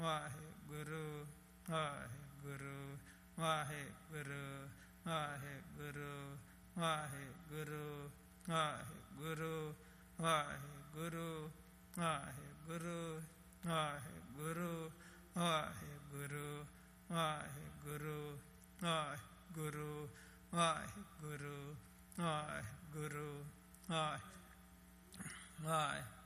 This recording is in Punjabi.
ਵਾਹਿਗੁਰੂ ਵਾਹਿਗੁਰੂ ਵਾਹਿਗੁਰੂ ਵਾਹਿਗੁਰੂ ਵਾਹਿਗੁਰੂ ਵਾਹਿਗੁਰੂ ਵਾਹਿਗੁਰੂ ਵਾਹਿਗੁਰੂ ਵਾਹਿਗੁਰੂ ਵਾਹਿਗੁਰੂ ਵਾਹਿਗੁਰੂ ਵਾਹਿਗੁਰੂ ਵਾਹਿਗੁਰੂ ਵਾਹਿਗੁਰੂ ਵਾਹਿਗੁਰੂ ਵਾਹਿਗੁਰੂ